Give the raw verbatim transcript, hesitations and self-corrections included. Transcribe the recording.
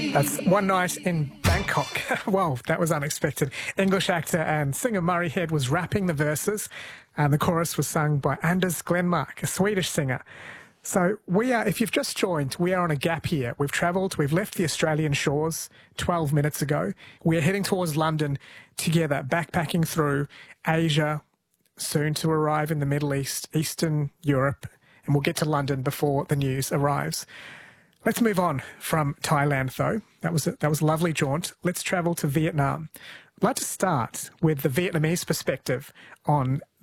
That's One Night in Bangkok. Wow, that was unexpected. English actor and singer Murray Head was rapping the verses, and the chorus was sung by Anders Glenmark, a Swedish singer. So we are, if you've just joined, we are on a gap here. We've travelled, we've left the Australian shores twelve minutes ago. We are heading towards London together, backpacking through Asia, soon to arrive in the Middle East, Eastern Europe, and we'll get to London before the news arrives. Let's move on from Thailand, though. That was a, that was a lovely jaunt. Let's travel to Vietnam. I'd like to start with the Vietnamese perspective on